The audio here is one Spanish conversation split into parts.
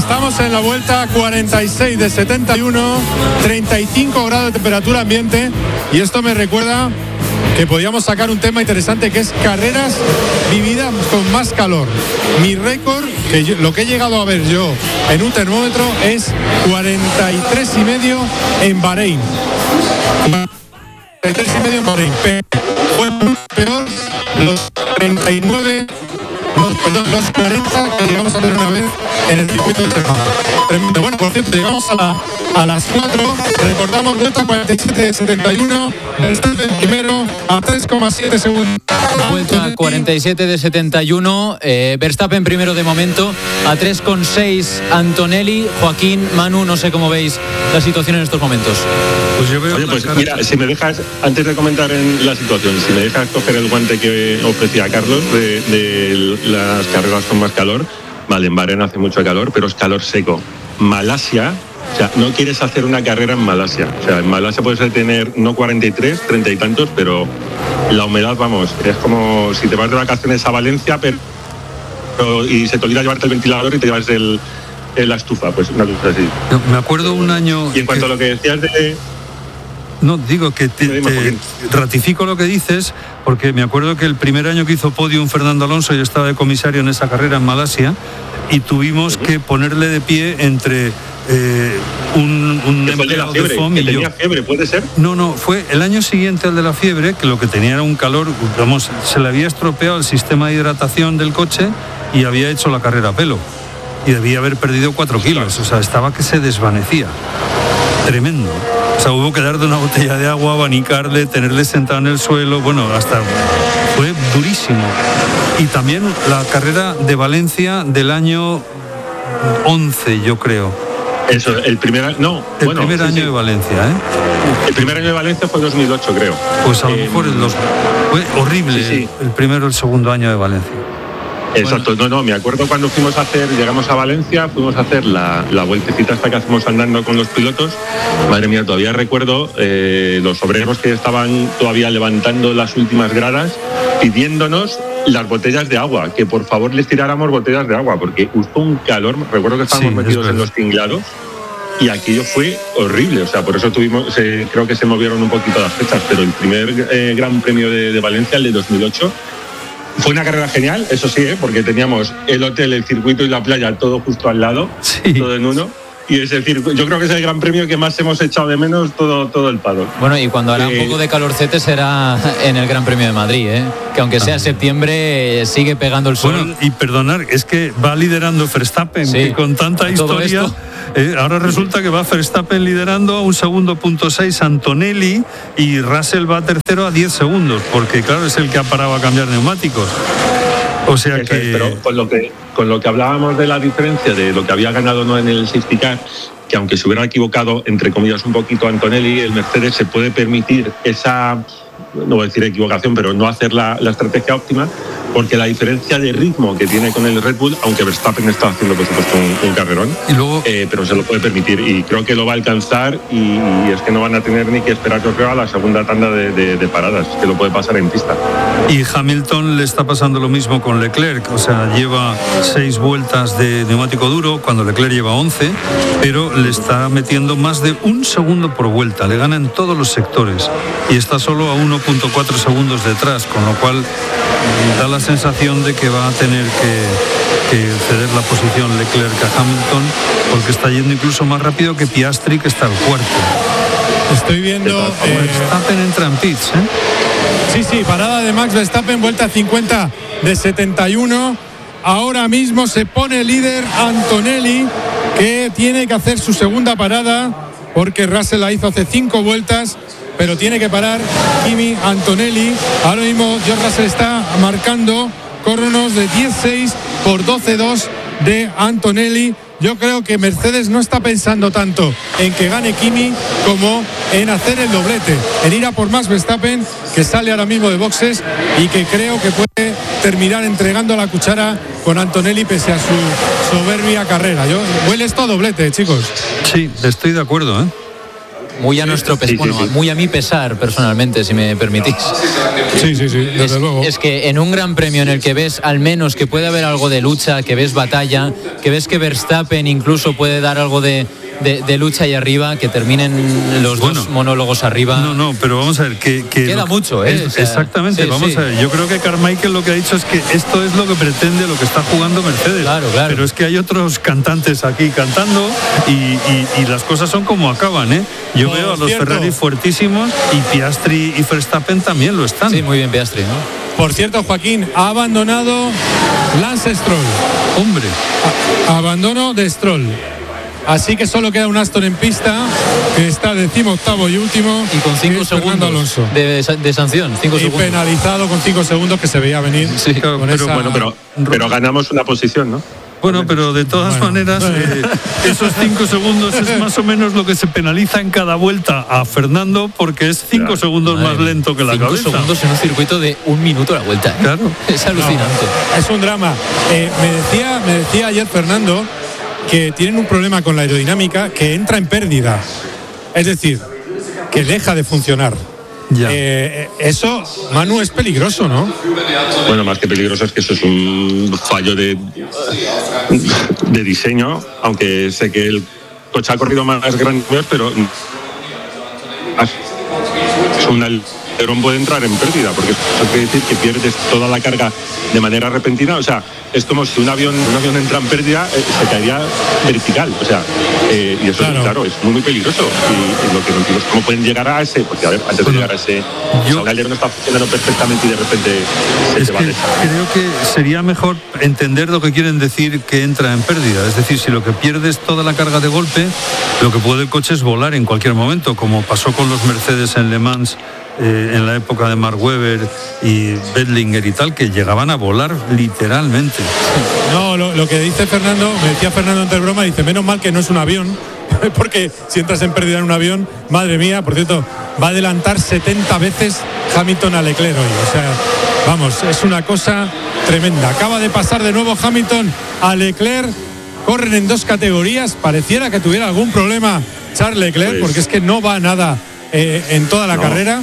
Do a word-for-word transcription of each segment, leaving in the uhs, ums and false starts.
Estamos en la vuelta cuarenta y seis de setenta y uno, treinta y cinco grados de temperatura ambiente, y esto me recuerda que podíamos sacar un tema interesante, que es carreras vividas con más calor. Mi récord, que yo, lo que he llegado a ver yo en un termómetro, es cuarenta y tres y medio en Bahrein. cuarenta y tres y medio en Bahrein. Fue peor los treinta y nueve, los, perdón, los cuarenta que llegamos a ver una vez en el circuito de Semana. Tremendo. Bueno, por cierto, llegamos a, la, a las cuatro. Recordamos vuelta cuarenta y siete de setenta y uno. Está el primero a tres coma siete segundos. Vuelta cuarenta y siete de setenta y uno. Eh, Verstappen primero de momento. A tres coma seis Antonelli. Joaquín, Manu, no sé cómo veis la situación en estos momentos. Pues yo veo. Oye, pues mira, si me dejas, antes de comentar en la situación, si me dejas coger el guante que ofrecía Carlos de, de las carreras con más calor. Vale, en Bahrein hace mucho calor, pero es calor seco. Malasia, o sea, no quieres hacer una carrera en Malasia. O sea, en Malasia puedes tener no cuarenta y tres, treinta y tantos, pero la humedad, vamos, es como si te vas de vacaciones a Valencia, pero, pero y se te olvida llevarte el ventilador y te llevas el, el, la estufa, pues una cosa así. No, me acuerdo un año. Y en cuanto que... a lo que decías de. No, digo que te, te ratifico lo que dices, porque me acuerdo que el primer año que hizo podium Fernando Alonso, yo estaba de comisario en esa carrera en Malasia, y tuvimos uh-huh. que ponerle de pie entre eh, un, un empleado de, de F O M y yo. ¿Tenía fiebre, puede ser? No, no, fue el año siguiente al de la fiebre, que lo que tenía era un calor, vamos, se le había estropeado el sistema de hidratación del coche y había hecho la carrera a pelo. Y debía haber perdido cuatro kilos, o sea, estaba que se desvanecía. Tremendo. O sea, hubo que darle una botella de agua, abanicarle, tenerle sentado en el suelo, bueno, hasta fue durísimo. Y también la carrera de Valencia del año once, yo creo. Eso, el primer, no, el bueno, primer sí, año sí. de Valencia, ¿eh? El primer año de Valencia fue dos mil ocho, creo. Pues a lo eh, mejor el dos, fue horrible sí, sí. El primero o el segundo año de Valencia. Exacto, bueno. no, no, me acuerdo cuando fuimos a hacer, llegamos a Valencia, fuimos a hacer la, la vueltecita hasta que hacemos andando con los pilotos. Madre mía, todavía recuerdo eh, los obreros que estaban todavía levantando las últimas gradas, pidiéndonos las botellas de agua, que por favor les tiráramos botellas de agua, porque justo un calor, recuerdo que estábamos sí, metidos en los tinglados, y aquello fue horrible, o sea, por eso tuvimos, eh, creo que se movieron un poquito las fechas, pero el primer eh, Gran Premio de, de Valencia, el de dos mil ocho, fue una carrera genial, eso sí, ¿eh? Porque teníamos el hotel, el circuito y la playa todo justo al lado, sí. todo en uno. Y es decir, yo creo que es el gran premio que más hemos echado de menos todo, todo el paddock. Bueno, y cuando hará eh, un poco de calorcete será en el Gran Premio de Madrid, ¿eh? Que aunque sea septiembre sigue pegando el sol. Bueno, y perdonar, es que va liderando Verstappen, sí, que con tanta historia... Eh, ahora resulta que va Verstappen liderando a un segundo punto seis Antonelli y Russell va tercero a diez segundos, porque claro, es el que ha parado a cambiar neumáticos. O sea Eso que... Es, pero con lo que con lo que hablábamos de la diferencia de lo que había ganado no en el safety car, que aunque se hubiera equivocado, entre comillas, un poquito Antonelli, el Mercedes se puede permitir esa, no voy a decir equivocación, pero no hacer la, la estrategia óptima, porque la diferencia de ritmo que tiene con el Red Bull, aunque Verstappen está haciendo por supuesto un, un carrerón, y luego, eh, pero se lo puede permitir y creo que lo va a alcanzar y, y es que no van a tener ni que esperar, yo creo, a la segunda tanda de, de, de paradas, que lo puede pasar en pista. Y Hamilton le está pasando lo mismo con Leclerc, o sea, lleva seis vueltas de neumático duro cuando Leclerc lleva once, pero le está metiendo más de un segundo por vuelta, le gana en todos los sectores y está solo a uno punto cuatro segundos detrás, con lo cual da la sensación de que va a tener que, que ceder la posición Leclerc a Hamilton, porque está yendo incluso más rápido que Piastri, que está al cuarto. Estoy viendo... Eh, Verstappen entra en pits, ¿eh? Sí, sí, parada de Max Verstappen, vuelta cincuenta de setenta y uno. Ahora mismo se pone líder Antonelli, que tiene que hacer su segunda parada, porque Russell la hizo hace cinco vueltas, pero tiene que parar Kimi Antonelli. Ahora mismo George Russell está marcando cronos de diez seis por doce dos de Antonelli. Yo creo que Mercedes no está pensando tanto en que gane Kimi como en hacer el doblete, en ir a por Max Verstappen, que sale ahora mismo de boxes y que creo que puede terminar entregando la cuchara con Antonelli pese a su soberbia carrera. Yo, huele esto a doblete, chicos. Sí, estoy de acuerdo, ¿eh? muy a nuestro pesar, Sí, sí, bueno, sí. muy a mi pesar personalmente, si me permitís. Sí, sí, sí, desde Es, luego. es que en un gran premio en el que ves al menos que puede haber algo de lucha, que ves batalla, que ves que Verstappen incluso puede dar algo de, de, de lucha ahí arriba, que terminen los Bueno, dos monólogos arriba. No, no, pero vamos a ver que, que Queda lo- mucho, ¿eh? es- O sea, exactamente, sí, vamos sí. a ver. Yo creo que Carmichael lo que ha dicho es que esto es lo que pretende, lo que está jugando Mercedes. Claro, claro. Pero es que hay otros cantantes aquí cantando y, y- y las cosas son como acaban, ¿eh? Yo Por veo a los cierto. Ferrari fuertísimos y Piastri y Verstappen también lo están. Sí, muy bien Piastri, ¿no? Por cierto, Joaquín, ha abandonado Lance Stroll. Hombre, A- abandono de Stroll. Así que solo queda un Aston en pista, que está decimoctavo y último. Y con que cinco es Fernando segundos Alonso. de, de sanción, cinco Y segundos. penalizado con cinco segundos que se veía venir. Sí. Claro, con pero esa- Bueno, pero, pero ganamos una posición, ¿no? bueno, pero de todas Bueno. maneras, eh, esos cinco segundos es más o menos lo que se penaliza en cada vuelta a Fernando porque es cinco Claro. segundos Madre más mía. lento que la Cinco cabeza. segundos en un circuito de un minuto la vuelta, ¿eh? Claro. Es alucinante. Es un drama. Eh, me, decía, me decía ayer Fernando que tienen un problema con la aerodinámica que entra en pérdida. Es decir, que deja de funcionar. Ya. Eh, eso, Manu, es peligroso, ¿no? Bueno, más que peligroso es que eso es un fallo de, de diseño, aunque sé que el coche ha corrido más grande, pero es un alerón puede entrar en pérdida, porque eso quiere decir que pierdes toda la carga de manera repentina. O sea, es como si un avión, un avión entra en pérdida, eh, se caería vertical. O sea, eh, y eso Claro. claro. es muy, muy peligroso. Y, y lo que no entiendo es cómo pueden llegar a ese, porque a ver, antes Bueno, de llegar a ese, yo- o sea, un alerón está funcionando perfectamente y de repente se Es te va que a deshacer. creo que sería mejor entender lo que quieren decir que entra en pérdida. Es decir, si lo que pierdes toda la carga de golpe, lo que puede el coche es volar en cualquier momento, como pasó con los Mercedes en Le Mans eh, en la época de Mark Webber y Bedlinger y tal, que llegaban a volar literalmente. No, lo, lo que dice Fernando, me decía Fernando entre broma, dice, menos mal que no es un avión, porque si entras en pérdida en un avión, madre mía, por cierto, va a adelantar setenta veces Hamilton a Leclerc hoy. O sea, vamos, es una cosa tremenda. Acaba de pasar de nuevo Hamilton a Leclerc, corren en dos categorías, pareciera que tuviera algún problema Charles Leclerc, Pues- porque es que no va a nada eh, en toda la No. carrera.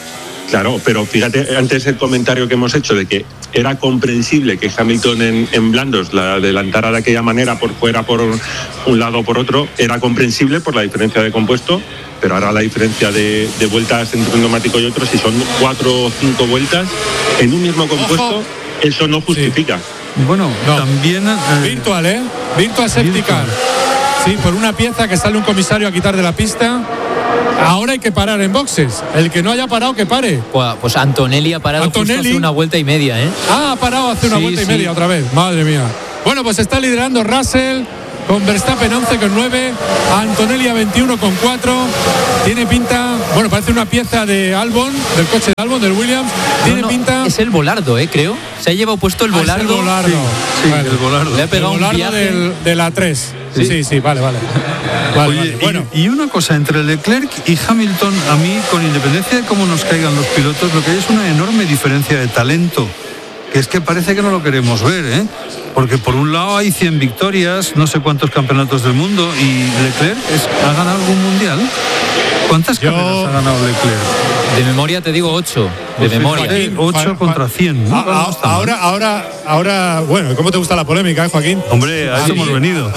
Claro, pero fíjate, antes el comentario que hemos hecho de que era comprensible que Hamilton en, en blandos la adelantara de aquella manera por fuera, por un lado o por otro, era comprensible por la diferencia de compuesto, pero ahora la diferencia de, de vueltas entre un neumático y otro, si son cuatro o cinco vueltas en un mismo compuesto, Ojo. eso no justifica. Bueno, No. también... eh, Virtual, ¿eh? Virtual Safety Virtual. Car. Sí, por una pieza que sale un comisario a quitar de la pista. Ahora hay que parar en boxes. El que no haya parado, que pare. Pues, pues Antonelli ha parado justo Antonelli. hace una vuelta y media, ¿eh? Ah, ha parado hace una Sí, vuelta y sí. media otra vez. Madre mía. Bueno, pues está liderando Russell con Verstappen a once con nueve, Antonelli a veintiuno con cuatro. Tiene pinta, bueno, parece una pieza de Albon, del coche de Albon, del Williams. Tiene No, no, pinta. es el Volardo, ¿eh? Creo. Se ha llevado puesto el Ah, es el Volardo. Volardo. Sí, Vale. el Volardo. Le ha pegado El un Volardo viaje. del- de la tres. Sí, Sí. sí, sí, vale, vale. Vale, Oye, vale. y- Bueno, y, una cosa, entre Leclerc y Hamilton, a mí, con independencia de cómo nos caigan los pilotos, lo que hay es una enorme diferencia de talento, que es que parece que no lo queremos ver, ¿eh? Porque por un lado hay cien victorias, no sé cuántos campeonatos del mundo, y Leclerc es- ha ganado algún mundial. ¿Cuántas Yo- carreras ha ganado Leclerc? De memoria te digo ocho. De Pues memoria. fíjate, ocho Joaquín, contra cien. ¿no? a- a- No está mal. ahora, ahora, ahora, bueno, ¿cómo te gusta la polémica, eh, Joaquín? Hombre, a eso Sí. hemos venido.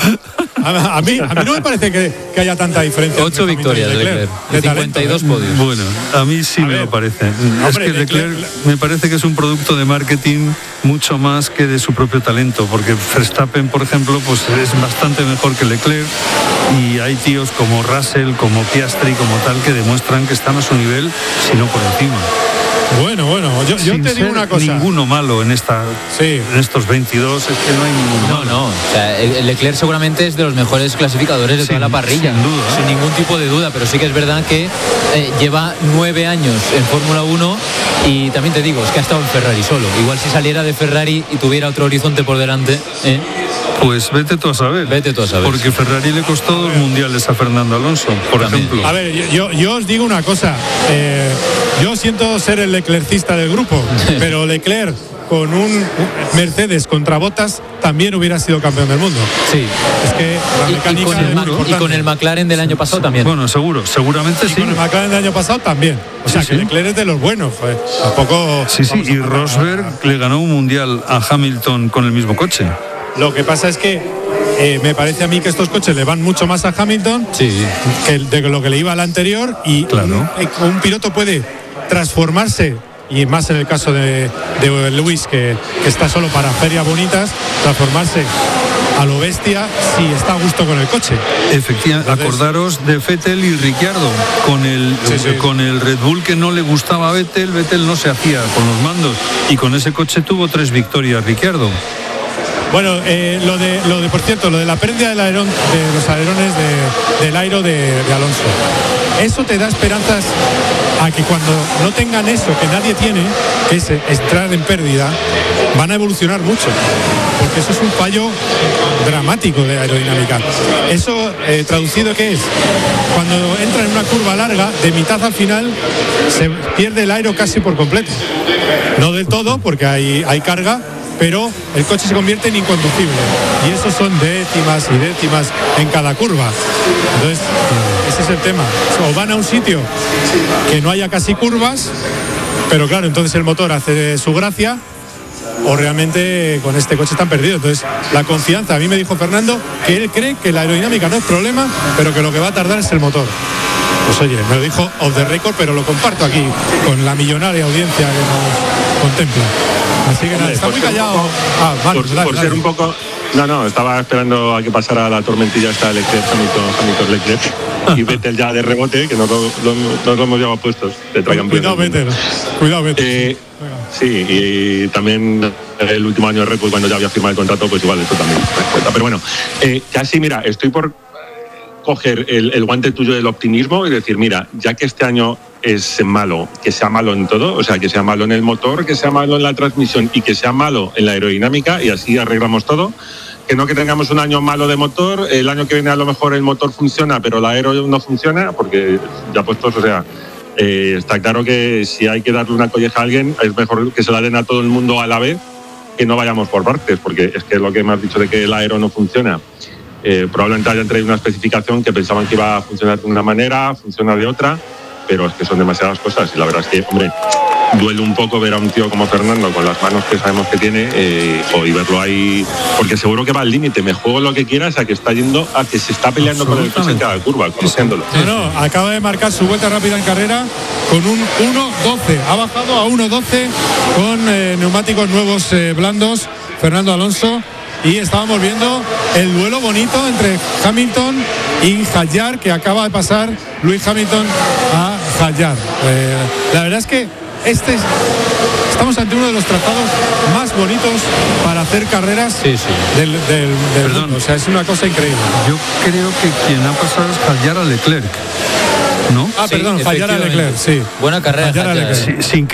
A, a mí, a mí no me parece que, que haya tanta diferencia. Ocho entre Hamilton y victorias de Leclerc. de De cincuenta y dos talento, ¿eh? podios. Bueno, a mí sí A me ver, lo parece. es hombre, que Leclerc, Leclerc- me parece que es un producto de marketing mucho más que de su propio talento, porque Verstappen, por ejemplo, pues es bastante mejor que Leclerc y hay tíos como Russell, como Piastri, como tal, que demuestran que están a su nivel, si no por encima. Bueno, bueno, yo, yo Sin te digo ser una cosa. ninguno malo en esta, Sí. en estos veintidós, es que no hay ninguno No, malo. no. O sea, el- el Leclerc seguramente es de los mejores clasificadores de Sin- toda la parrilla. sin duda. Sin ningún tipo de duda. Pero sí que es verdad que eh, lleva nueve años en Fórmula uno y también te digo, es que ha estado en Ferrari solo. Igual si saliera de Ferrari y tuviera otro horizonte por delante, ¿eh? Pues vete tú a saber. Vete tú a saber. Porque Ferrari le costó dos mundiales a Fernando Alonso, por También. ejemplo. A ver, yo, yo os digo una cosa. eh, yo siento ser el Leclercista del grupo, pero Leclerc con un Mercedes contra Bottas también hubiera sido campeón del mundo. Sí. Es que la mecánica y, y, con el, es y con el McLaren del año pasado también. Bueno, seguro, seguramente y sí. con el McLaren del año pasado también. O sea, sí, que sí. Leclerc es de los buenos. Joder. Tampoco. Sí, sí, y Rosberg a... le ganó un mundial a Hamilton con el mismo coche. Lo que pasa es que eh, me parece a mí que estos coches le van mucho más a Hamilton sí. que de lo que le iba al anterior, y claro. un, un piloto puede transformarse, y más en el caso de, de Lewis, que, que está solo para ferias bonitas, transformarse a lo bestia si está a gusto con el coche. Efectivamente. Entonces, acordaros de Vettel y Ricciardo con el, sí, sí. con el Red Bull que no le gustaba a Vettel. Vettel no se hacía con los mandos, y con ese coche tuvo tres victorias Ricciardo. Bueno, eh, lo de lo de por cierto, lo de la pérdida del alerón, de los alerones de, del airo de, de Alonso. Eso te da esperanzas a que cuando no tengan eso que nadie tiene, que es entrar en pérdida, van a evolucionar mucho. Porque eso es un fallo dramático de aerodinámica. Eso, eh, traducido, ¿qué es? Cuando entra en una curva larga, de mitad al final, se pierde el airo casi por completo. No del todo, porque hay, hay carga, pero el coche se convierte en inconducible, y eso son décimas y décimas en cada curva. Entonces, ese es el tema. O van a un sitio que no haya casi curvas, pero claro, entonces el motor hace su gracia, o realmente con este coche están perdidos. Entonces, la confianza, a mí me dijo Fernando que él cree que la aerodinámica no es problema, pero que lo que va a tardar es el motor. Pues oye, me lo dijo off the record, pero lo comparto aquí con la millonaria audiencia que nos contempla. Así que nada, está muy callado. Poco, ah, vale, por, dale, por dale. ser un poco. No, no, estaba esperando a que pasara la tormentilla esta Leclerc, Hamilton, Hamilton, Leclerc. Y Vettel ya de rebote, que nos lo, lo, nos lo hemos llevado puessto. Cuidado, Vettel. Cuidado, Vettel. Eh, sí, y, y también el último año de Red Bull, cuando ya había firmado el contrato, pues igual eso también me cuenta. Pero bueno, eh, casi, mira, estoy por coger el, el guante tuyo del optimismo y decir, mira, ya que este año es malo, que sea malo en todo, o sea, que sea malo en el motor, que sea malo en la transmisión y que sea malo en la aerodinámica, y así arreglamos todo. Que no que tengamos un año malo de motor, el año que viene a lo mejor el motor funciona, pero la aero no funciona, porque ya puestos, o sea, eh, está claro que si hay que darle una colleja a alguien, es mejor que se la den a todo el mundo a la vez, que no vayamos por partes, porque es que lo que me has dicho de que el aero no funciona, eh, probablemente hayan traído una especificación que pensaban que iba a funcionar de una manera, funciona de otra, pero es que son demasiadas cosas, y la verdad es que, hombre, duele un poco ver a un tío como Fernando con las manos que sabemos que tiene, eh, y verlo ahí, porque seguro que va al límite, me juego lo que quieras, a que está yendo, a que se está peleando con el coche en cada curva, conociéndolo. No, no, acaba de marcar su vuelta rápida en carrera con un uno doce, ha bajado a uno doce con eh, neumáticos nuevos eh, blandos, Fernando Alonso. Y estábamos viendo el duelo bonito entre Hamilton y Hadjar, que acaba de pasar Lewis Hamilton a Hadjar. Eh, la verdad es que este es, estamos ante uno de los tratados más bonitos para hacer carreras sí, sí. del, del, del mundo. O sea, es una cosa increíble. Yo creo que quien ha pasado es Hadjar a Leclerc, ¿no? Ah, sí, perdón, Hadjar a Leclerc, sí. Buena carrera, Hadjar a Leclerc. Sí, sin,